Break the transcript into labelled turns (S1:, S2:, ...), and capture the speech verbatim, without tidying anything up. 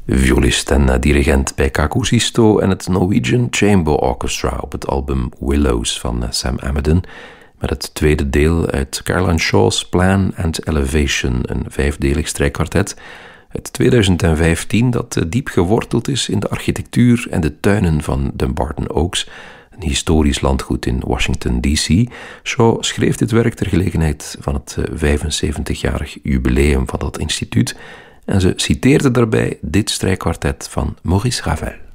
S1: Violist en dirigent bij Kaku Sisto en het Norwegian Chamber Orchestra op het album Willows van Sam Amidon, met het tweede deel uit Caroline Shaw's Plan and Elevation, een vijfdelig strijkkwartet uit tweeduizend vijftien dat diep geworteld is in de architectuur en de tuinen van Dumbarton Oaks, een historisch landgoed in Washington D C. Shaw schreef dit werk ter gelegenheid van het vijfenzeventigjarig jubileum van dat instituut en ze citeerde daarbij dit strijkkwartet van Maurice Ravel.